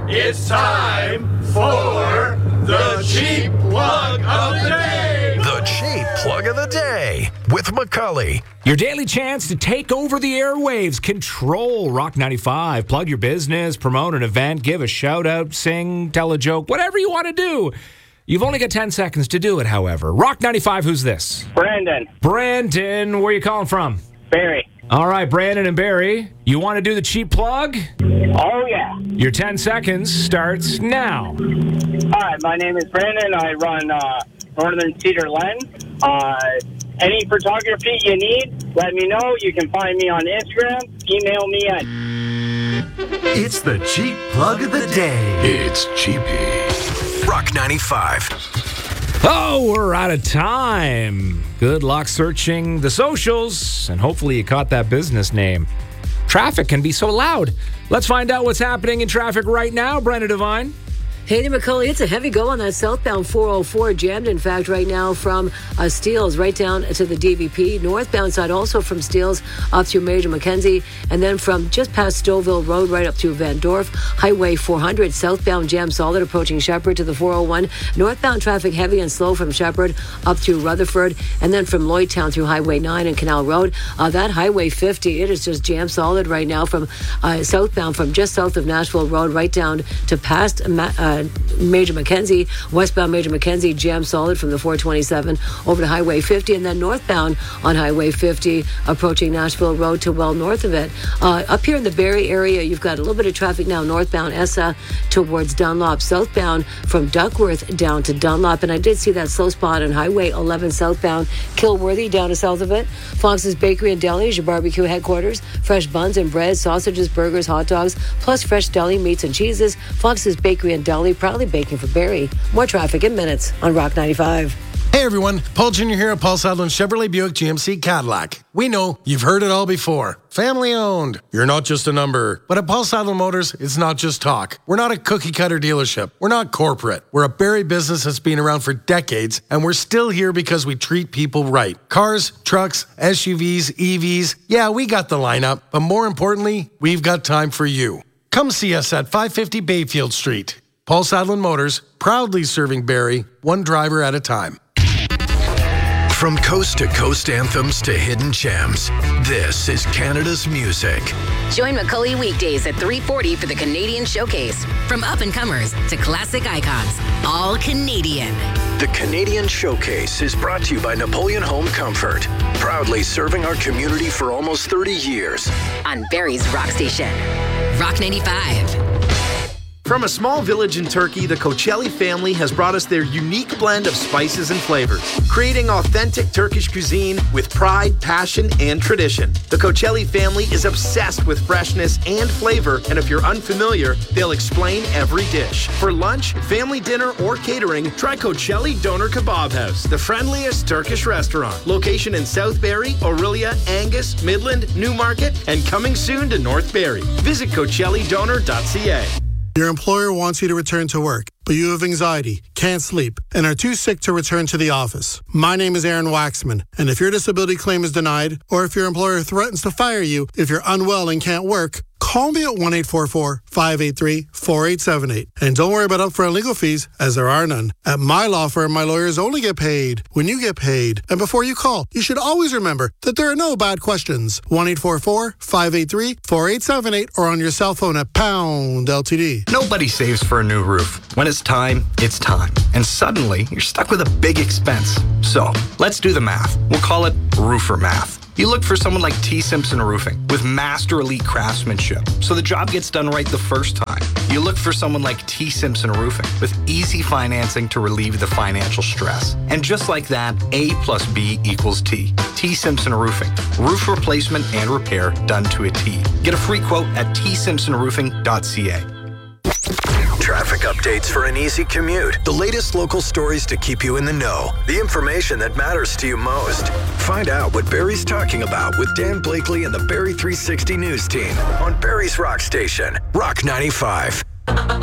It's time for the Cheap Plug of the Day. The Cheap Plug of the Day with McCully. Your daily chance to take over the airwaves. Control Rock 95. Plug your business, promote an event, give a shout out, sing, tell a joke, whatever you want to do. You've only got 10 seconds to do it, however. Rock 95, who's this? Brandon. Brandon, where are you calling from? Barry. All right, Brandon and Barry, you want to do the cheap plug? Oh, yeah. Your 10 seconds starts now. Hi, my name is Brandon. I run Northern Cedar Lens. Any photography you need, let me know. You can find me on Instagram. Email me at... It's the Cheap Plug of the Day. It's cheapy. Rock 95. Oh, we're out of time. Good luck searching the socials, and hopefully you caught that business name. Traffic can be so loud. Let's find out what's happening in traffic right now. Brenda Devine. Hey there, McCully. It's a heavy go on that southbound 404, jammed, in fact, right now from Steeles right down to the DVP. Northbound side also from Steeles up through Major Mackenzie, and then from just past Stouffville Road right up to Van Dorp. Highway 400, southbound jam solid approaching Shepherd to the 401. Northbound traffic heavy and slow from Shepherd up through Rutherford, and then from Lloydtown through Highway 9 and Canal Road. That Highway 50, it is just jam solid right now from southbound from just south of Nashville Road right down to past Major Mackenzie. Westbound Major Mackenzie jam solid from the 427 over to Highway 50, and then northbound on Highway 50 approaching Nashville Road to well north of it. Up here in the Barrie area, you've got a little bit of traffic now northbound Essa towards Dunlop, southbound from Duckworth down to Dunlop, and I did see that slow spot on Highway 11 southbound Kilworthy down to south of it. Fox's Bakery and Deli is your barbecue headquarters. Fresh buns and bread, sausages, burgers, hot dogs, plus fresh deli meats and cheeses. Fox's Bakery and Deli, proudly baking for Barrie. More traffic in minutes on Rock 95. Hey everyone, Paul Jr. here at Paul Sadlin Chevrolet Buick GMC Cadillac. We know you've heard it all before. Family owned. You're not just a number. But at Paul Sadlin Motors, it's not just talk. We're not a cookie cutter dealership. We're not corporate. We're a Barrie business that's been around for decades, and we're still here because we treat people right. Cars, trucks, SUVs, EVs. Yeah, we got the lineup. But more importantly, we've got time for you. Come see us at 550 Bayfield Street. Paul Sadlin Motors, proudly serving Barrie, one driver at a time. From coast to coast anthems to hidden gems, this is Canada's music. Join McCully weekdays at 3:40 for the Canadian Showcase. From up-and-comers to classic icons, all Canadian. The Canadian Showcase is brought to you by Napoleon Home Comfort, proudly serving our community for almost 30 years. On Barrie's Rock Station. Rock 95. From a small village in Turkey, the Koçelli family has brought us their unique blend of spices and flavors, creating authentic Turkish cuisine with pride, passion, and tradition. The Koçelli family is obsessed with freshness and flavor, and if you're unfamiliar, they'll explain every dish. For lunch, family dinner, or catering, try Koçelli Doner Kebab House, the friendliest Turkish restaurant. Location in South Barrie, Orillia, Angus, Midland, Newmarket, and coming soon to North Barrie. Visit CoçelliDoner.ca. Your employer wants you to return to work, but you have anxiety, can't sleep, and are too sick to return to the office. My name is Aaron Waxman, and if your disability claim is denied, or if your employer threatens to fire you if you're unwell and can't work, call me at 1-844-583-4878. And don't worry about upfront legal fees, as there are none. At my law firm, my lawyers only get paid when you get paid. And before you call, you should always remember that there are no bad questions. 1-844-583-4878 or on your cell phone at pound LTD. Nobody saves for a new roof. When it's time, it's time. And suddenly, you're stuck with a big expense. So, let's do the math. We'll call it roofer math. You look for someone like T. Simpson Roofing with master elite craftsmanship, so the job gets done right the first time. You look for someone like T. Simpson Roofing with easy financing to relieve the financial stress. And just like that, A plus B equals T. T. Simpson Roofing. Roof replacement and repair done to a T. Get a free quote at tsimpsonroofing.ca. Traffic updates for an easy commute. The latest local stories to keep you in the know. The information that matters to you most. Find out what Barrie's talking about with Dan Blakely and the Barrie 360 News team on Barrie's Rock Station, Rock 95.